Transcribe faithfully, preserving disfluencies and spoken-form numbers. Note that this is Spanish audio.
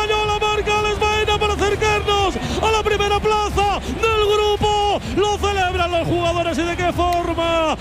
española marca la España para acercarnos a la primera plaza del grupo. Lo celebran los jugadores y de qué forma.